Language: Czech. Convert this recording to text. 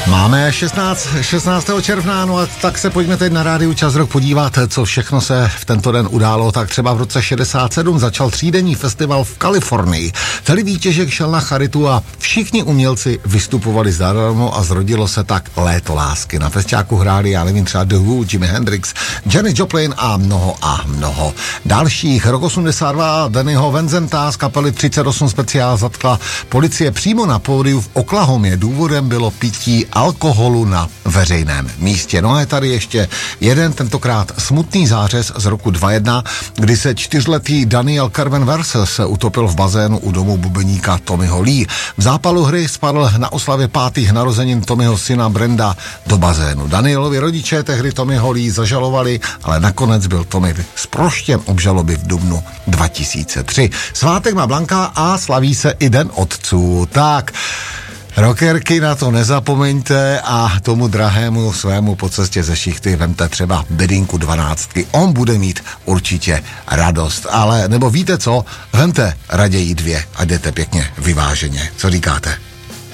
Máme 16. června, no a tak se pojďme teď na rádiu Čas Rock podívat, co všechno se v tento den událo. Tak třeba v roce 67 začal 3denní festival v Kalifornii. Celý výtěžek šel na charitu a všichni umělci vystupovali zadarmo a zrodilo se tak Léto lásky. Na festiáku hráli, já nevím, třeba The Who, Jimi Hendrix, Janis Joplin a mnoho dalších. Rok 82 Dannyho Vincenta z kapely 38 speciál zatkla policie přímo na pódiu v Oklahomě. Důvodem bylo pití alkoholu na veřejném místě. No a je tady ještě jeden, tentokrát smutný zářez z roku 2001, kdy se 4letý Daniel Carven Verse se utopil v bazénu u domu bubeníka Tommyho Lee. V zápalu hry spadl na oslavě 5. narozenin Tommyho syna Brenda do bazénu. Danielovi rodiče tehdy Tommyho Lee zažalovali, ale nakonec byl Tommy zproštěn obžaloby v dubnu 2003. Svátek má Blanka a slaví se i Den otců. Tak, rockerky, na to nezapomeňte a tomu drahému svému po cestě ze šichty vemte třeba bedinku 12. On bude mít určitě radost, ale nebo víte co, vemte raději 2 a jdete pěkně vyváženě. Co říkáte?